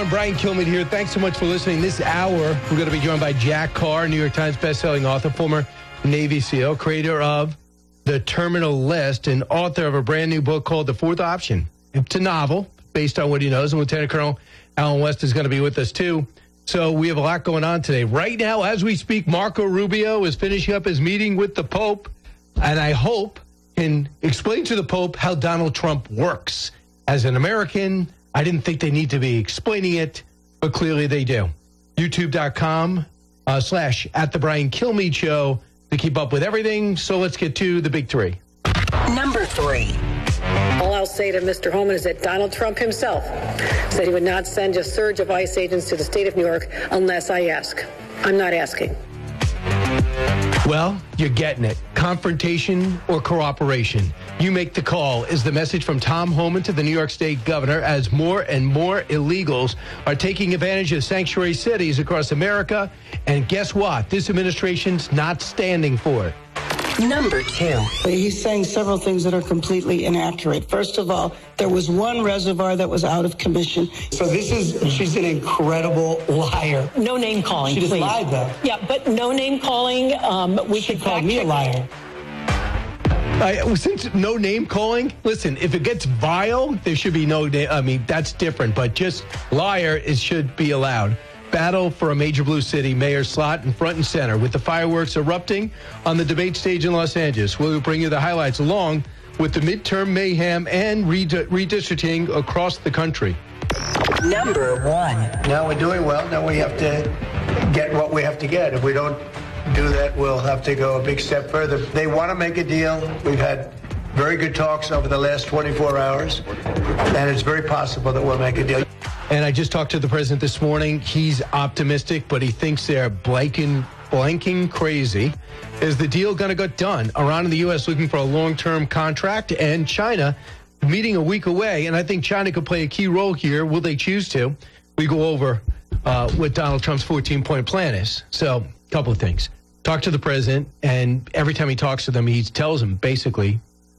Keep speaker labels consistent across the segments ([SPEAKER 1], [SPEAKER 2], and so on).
[SPEAKER 1] everyone. Brian Kilmeade here. Thanks so much for listening. This hour, we're going to be joined by Jack Carr, New York Times bestselling author, former Navy SEAL, creator of The Terminal List, and author of a brand new book called The Fourth Option. It's a novel based on what he knows, and Lieutenant Colonel Alan West is going to be with us, too. So we have a lot going on today. Right now, as we speak, Marco Rubio is finishing up his meeting with the Pope, and I hope can explain to the Pope how Donald Trump works. As an American, I didn't think they need to be explaining it, but clearly they do. YouTube.com/@the Brian Kilmeade Show to keep up with everything. So let's get to the big three.
[SPEAKER 2] Number 3.
[SPEAKER 3] All I'll say to Mr. Holman is that Donald Trump himself said he would not send a surge of ICE agents to the state of New York unless I ask. I'm not asking.
[SPEAKER 1] Well, you're getting it. Confrontation or cooperation. You make the call is the message from Tom Homan to the New York State governor as more and more illegals are taking advantage of sanctuary cities across America. And guess what? This administration's not standing for it.
[SPEAKER 2] Number 2.
[SPEAKER 4] He's saying several things that are completely inaccurate. First of all, there was one reservoir that was out of commission.
[SPEAKER 5] So she's an incredible liar.
[SPEAKER 6] No name calling,
[SPEAKER 5] She just
[SPEAKER 6] please.
[SPEAKER 5] lied, though.
[SPEAKER 6] Yeah, but no name calling.
[SPEAKER 5] She called me a liar.
[SPEAKER 1] Since no name calling, listen, if it gets vile, there should be no name. I mean, that's different, but just liar, it should be allowed. Battle for a major blue city, mayor slot in front and center with the fireworks erupting on the debate stage in Los Angeles. We'll bring you the highlights along with the midterm mayhem and redistricting across the country.
[SPEAKER 2] Number 1.
[SPEAKER 7] Now we're doing well. Now we have to get what we have to get. If we don't do that, we'll have to go a big step further. They want to make a deal. We've had very good talks over the last 24 hours, and it's very possible that we'll make a deal.
[SPEAKER 1] And I just talked to the president this morning. He's optimistic, but he thinks they're blanking crazy. Is the deal going to get done? Iran and the U.S. looking for a long-term contract, and China meeting a week away. And I think China could play a key role here. Will they choose to? We go over what Donald Trump's 14-point plan is. So, a couple of things. Talk to the president, and every time he talks to them, he tells them, basically,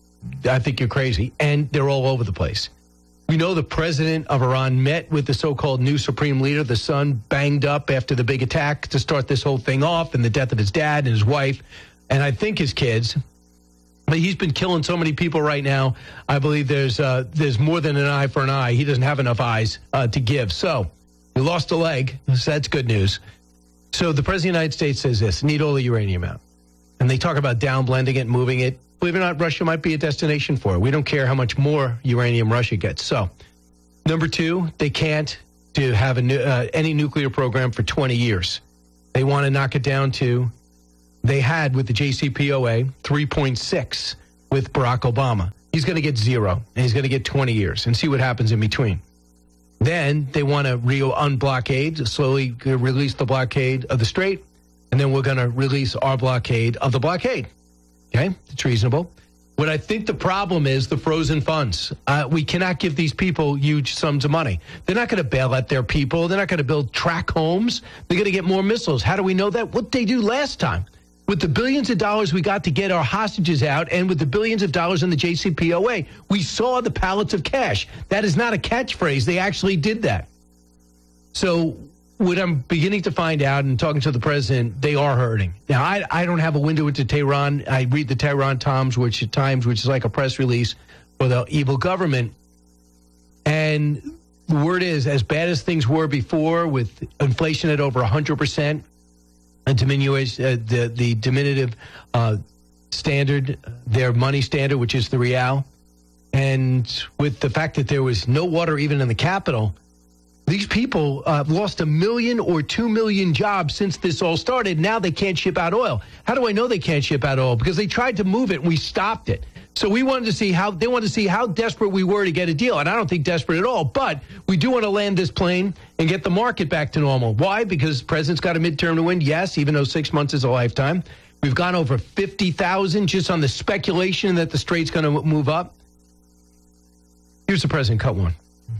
[SPEAKER 1] I think you're crazy. And they're all over the place. We know the president of Iran met with the so-called new supreme leader, the son banged up after the big attack to start this whole thing off and the death of his dad and his wife, and I think his kids. But he's been killing so many people right now. I believe there's more than an eye for an eye. He doesn't have enough eyes to give. So we lost a leg. So that's good news. So the president of the United States says this, need all the uranium out. And they talk about downblending it, moving it. Believe it or not, Russia might be a destination for it. We don't care how much more uranium Russia gets. So, number 2, they can't have any nuclear program for 20 years. They want to knock it down to, they had with the JCPOA, 3.6 with Barack Obama. He's going to get 0, and he's going to get 20 years and see what happens in between. Then they want to unblockade, slowly release the blockade of the Strait, and then we're going to release our blockade of the blockade. Okay, it's reasonable. What I think the problem is the frozen funds. We cannot give these people huge sums of money. They're not going to bail out their people. They're not going to build track homes. They're going to get more missiles. How do we know that? What did they do last time? With the billions of dollars we got to get our hostages out and with the billions of dollars in the JCPOA, we saw the pallets of cash. That is not a catchphrase. They actually did that. So what I'm beginning to find out and talking to the president, they are hurting. Now, I don't have a window into Tehran. I read the Tehran Times, which is like a press release for the evil government. And the word is, as bad as things were before, with inflation at over 100%, and the diminutive standard, their money standard, which is the real, and with the fact that there was no water even in the capital, these people lost 1 million or 2 million jobs since this all started. Now they can't ship out oil. How do I know they can't ship out oil? Because they tried to move it and we stopped it. So they wanted to see how desperate we were to get a deal. And I don't think desperate at all, but we do want to land this plane and get the market back to normal. Why? Because the president's got a midterm to win. Yes, even though 6 months is a lifetime. We've gone over 50,000 just on the speculation that the strait's going to move up. Here's the president, cut one.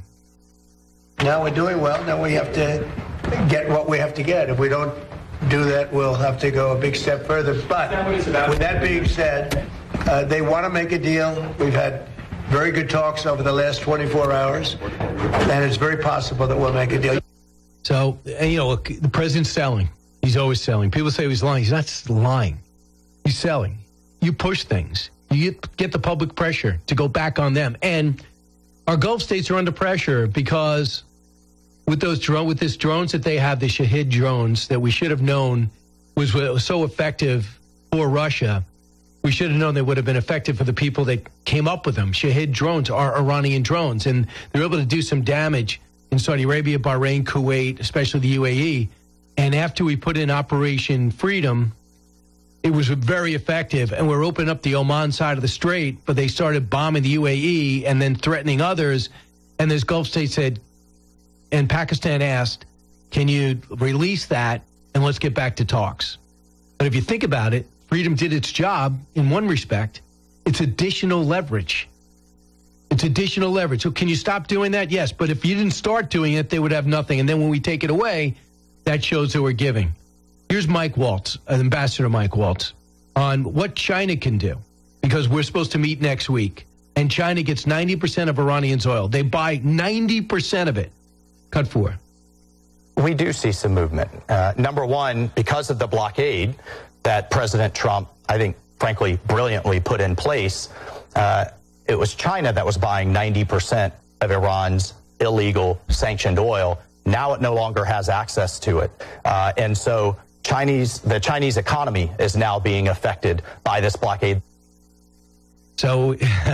[SPEAKER 7] Now we're doing well. Now we have to get what we have to get. If we don't do that, we'll have to go a big step further. But with that being said, they want to make a deal. We've had very good talks over the last 24 hours, and it's very possible that we'll make a deal.
[SPEAKER 1] So, and, look, the president's selling. He's always selling. People say he's lying. He's not lying. He's selling. You push things. You get the public pressure to go back on them. And our Gulf states are under pressure because with this drones that they have, the Shahed drones that we should have known was so effective for Russia, we should have known they would have been effective for the people that came up with them. Shahed drones are Iranian drones, and they're able to do some damage in Saudi Arabia, Bahrain, Kuwait, especially the UAE. And after we put in Operation Freedom, it was very effective, and we're opening up the Oman side of the strait, but they started bombing the UAE and then threatening others. And this Gulf state said, and Pakistan asked, can you release that and let's get back to talks? But if you think about it, Freedom did its job in one respect. It's additional leverage. It's additional leverage. So can you stop doing that? Yes, but if you didn't start doing it, they would have nothing. And then when we take it away, that shows that we're giving. Here's Mike Waltz, Ambassador Mike Waltz, on what China can do, because we're supposed to meet next week, and China gets 90% of Iranian's oil. They buy 90% of it. Cut 4.
[SPEAKER 8] We do see some movement. Number one, because of the blockade that President Trump, I think, frankly, brilliantly put in place, it was China that was buying 90% of Iran's illegal sanctioned oil. Now it no longer has access to it. And so the Chinese economy is now being affected by this blockade.
[SPEAKER 1] So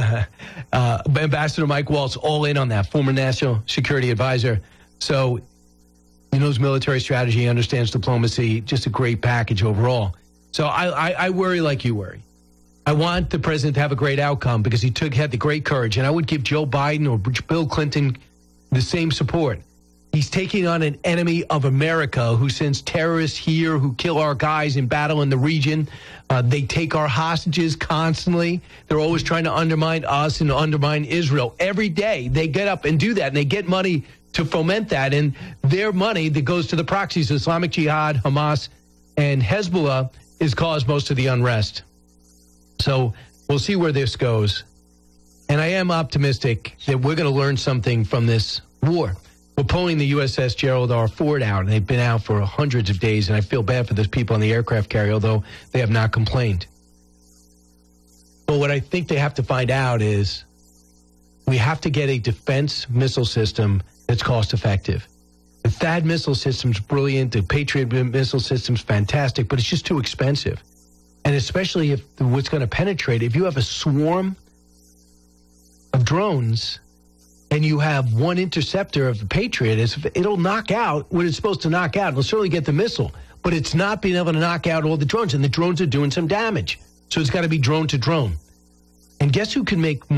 [SPEAKER 1] Ambassador Mike Waltz, all in on that, former national security advisor. So he knows military strategy, he understands diplomacy, just a great package overall. So I worry like you worry. I want the president to have a great outcome because he had the great courage. And I would give Joe Biden or Bill Clinton the same support. He's taking on an enemy of America who sends terrorists here, who kill our guys in battle in the region. They take our hostages constantly. They're always trying to undermine us and undermine Israel. Every day they get up and do that, and they get money to foment that. And their money that goes to the proxies, Islamic Jihad, Hamas, and Hezbollah, has caused most of the unrest. So we'll see where this goes. And I am optimistic that we're going to learn something from this war. We're pulling the USS Gerald R. Ford out, and they've been out for hundreds of days, and I feel bad for those people on the aircraft carrier, although they have not complained. But what I think they have to find out is we have to get a defense missile system that's cost-effective. The THAAD missile system's brilliant, the Patriot missile system's fantastic, but it's just too expensive. And especially if what's going to penetrate, if you have a swarm of drones and you have one interceptor of the Patriot, it'll knock out what it's supposed to knock out. It'll certainly get the missile, but it's not being able to knock out all the drones, and the drones are doing some damage. So it's got to be drone to drone. And guess who can make